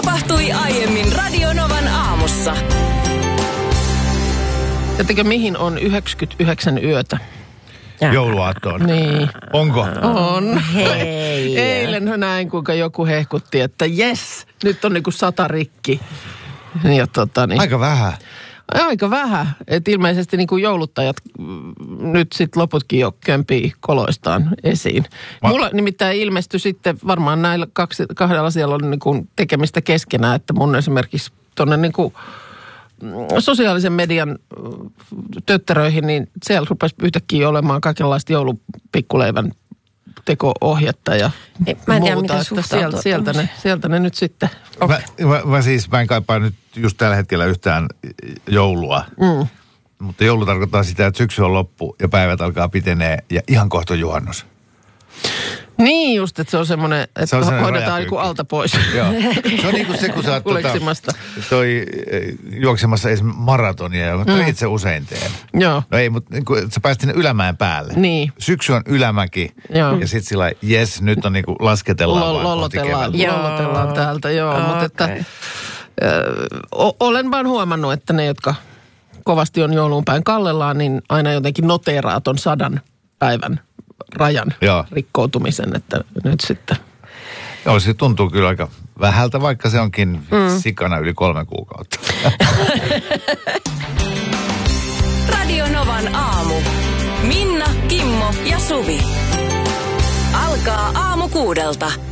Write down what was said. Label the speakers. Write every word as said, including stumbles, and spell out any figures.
Speaker 1: Tapahtui aiemmin Radio Novan aamussa.
Speaker 2: Tiedättekö, mihin on yhdeksänkymmentäyhdeksän yötä?
Speaker 3: Jouluaattoon.
Speaker 2: Niin.
Speaker 3: Onko?
Speaker 2: On.
Speaker 4: Hei.
Speaker 2: Eilen näin, kuinka joku hehkutti, että jes, nyt on niinku sata rikki. Ja tota niin.
Speaker 3: Aika vähän.
Speaker 2: Aika vähän. Että ilmeisesti niin kuin jouluttajat mm, nyt sitten loputkin jo kömpii koloistaan esiin.
Speaker 3: Ma-
Speaker 2: Mulla nimittäin ilmestyi sitten varmaan näillä kaksi, kahdella asialla on niin kuin tekemistä keskenään, että mun esimerkiksi tuonne niin kuin sosiaalisen median mm, tötteröihin, niin siellä rupesi yhtäkkiä olemaan kaikenlaista joulupikkuleivän teko-ohjetta ja
Speaker 4: Ei, mä en tiedä,
Speaker 2: muuta,
Speaker 4: miten
Speaker 2: että sieltä, sieltä, ne, sieltä ne nyt sitten.
Speaker 3: Mä, mä, mä siis, mä en kaipaa nyt just tällä hetkellä yhtään joulua.
Speaker 2: Mm.
Speaker 3: Mutta joulu tarkoittaa sitä, että syksy on loppu ja päivät alkaa pitenee ja ihan kohta juhannus.
Speaker 2: Niin just, että se on semmoinen, että
Speaker 3: Se on semmoinen
Speaker 2: hoidetaan
Speaker 3: rajapyykki.
Speaker 2: joku alta pois.
Speaker 3: Joo. Se on niin kuin se, kun sä oot tota,
Speaker 2: Kuleksimasta.
Speaker 3: toi, eh, juoksemassa esimerkiksi maratonia, joka mm. itse usein teen.
Speaker 2: Joo.
Speaker 3: No ei, mutta niin kuin, sä pääst sinne ylämäen päälle.
Speaker 2: Niin.
Speaker 3: Syksy on ylämäki.
Speaker 2: Joo.
Speaker 3: Ja sit sillä jes, nyt on niin kuin lasketellaan
Speaker 2: Lol-
Speaker 3: vaan kohti
Speaker 2: lollotellaan,
Speaker 3: kevättä.
Speaker 2: lollotellaan täältä, joo.
Speaker 4: Okay.
Speaker 2: Mutta että, ö, o- olen vaan huomannut, että ne, jotka kovasti on jouluun päin kallellaan, niin aina jotenkin noteeraa ton sadan päivän rajan
Speaker 3: Joo.
Speaker 2: rikkoutumisen, että nyt sitten.
Speaker 3: Joo, se tuntuu kyllä aika vähältä, vaikka se onkin mm. sikana yli kolme kuukautta.
Speaker 1: Radio Novan aamu. Minna, Kimmo ja Suvi. Alkaa aamu kuudelta.